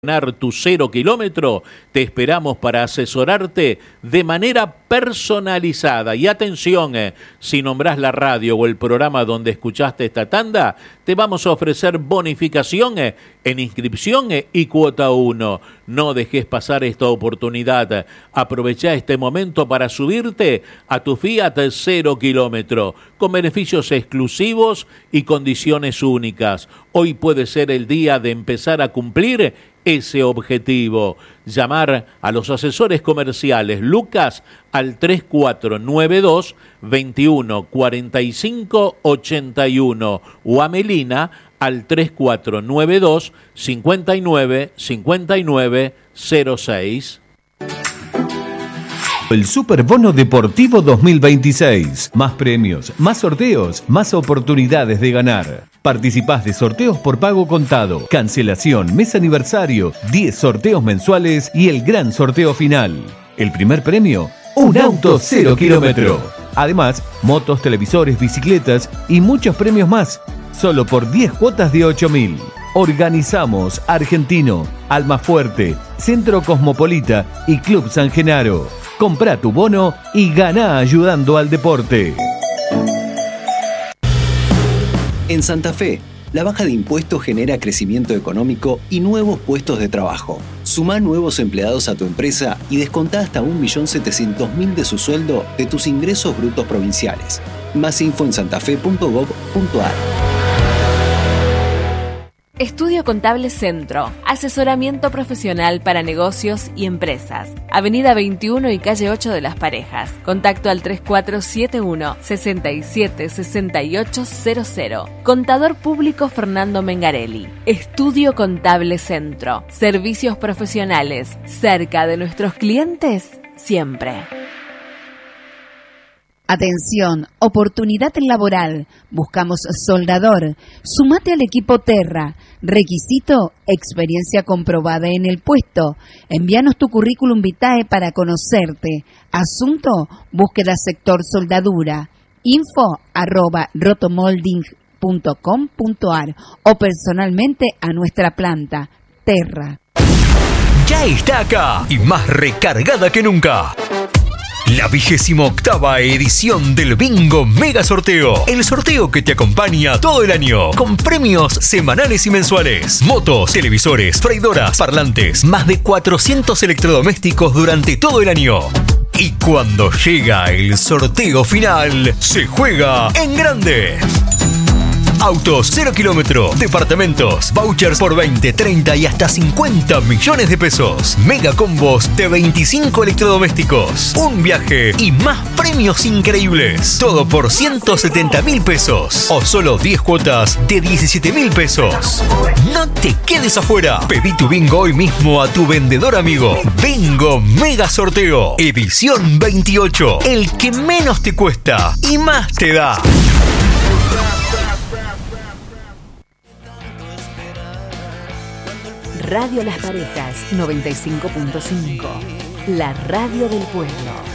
Tu 0 kilómetro, te esperamos para asesorarte de manera personalizada. Y atención, si nombrás la radio o el programa donde escuchaste esta tanda, te vamos a ofrecer bonificación en inscripción y cuota 1. No dejes pasar esta oportunidad. Aprovecha este momento para subirte a tu Fiat 0 kilómetro con beneficios exclusivos y condiciones únicas. Hoy puede ser el día de empezar a cumplir ese objetivo. Llamar a los asesores comerciales Lucas al 3492 21 45 81 o a Melina al 3492 59 59 06. El Superbono Deportivo 2026. Más premios, más sorteos, más oportunidades de ganar. Participás de sorteos por pago contado, cancelación, mes aniversario, 10 sorteos mensuales y el gran sorteo final. El primer premio, un auto 0 kilómetro. Además, motos, televisores, bicicletas y muchos premios más. Solo por 10 cuotas de 8.000. Organizamos Argentino, Almafuerte, Centro Cosmopolita y Club San Genaro. Comprá tu bono y ganá ayudando al deporte. En Santa Fe, la baja de impuestos genera crecimiento económico y nuevos puestos de trabajo. Sumá nuevos empleados a tu empresa y descontá hasta 1.700.000 de su sueldo de tus ingresos brutos provinciales. Más info en santafe.gov.ar. Estudio Contable Centro, asesoramiento profesional para negocios y empresas. Avenida 21 y calle 8 de Las Parejas. Contacto al 3471 67 6800. Contador público Fernando Mengarelli. Estudio Contable Centro. Servicios profesionales cerca de nuestros clientes siempre. Atención, oportunidad laboral. Buscamos soldador. Sumate al equipo Terra. Requisito, experiencia comprobada en el puesto. Envíanos tu currículum vitae para conocerte. Asunto, búsqueda sector soldadura. info@rotomolding.com.ar o personalmente a nuestra planta. Terra. Ya está acá y más recargada que nunca. La 28ª edición del Bingo Mega Sorteo. El sorteo que te acompaña todo el año. Con premios semanales y mensuales. Motos, televisores, freidoras, parlantes. Más de 400 electrodomésticos durante todo el año. Y cuando llega el sorteo final, se juega en grande. Autos 0 kilómetro, departamentos, vouchers por 20, 30 y hasta 50 millones de pesos. Mega combos de 25 electrodomésticos. Un viaje y más premios increíbles. Todo por 170.000 pesos. O solo 10 cuotas de 17.000 pesos. No te quedes afuera. Pedí tu bingo hoy mismo a tu vendedor amigo. Bingo Mega Sorteo. Edición 28. El que menos te cuesta y más te da. Radio Las Parejas 95.5, la radio del pueblo.